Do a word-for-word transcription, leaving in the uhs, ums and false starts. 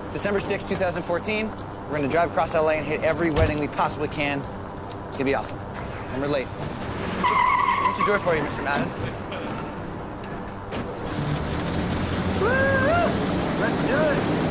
It's December sixth, two thousand fourteen. We're gonna drive across L A and hit every wedding we possibly can. It's gonna be awesome. And we're late. What's your door for you, Mister Madden? Woo! Let's do it!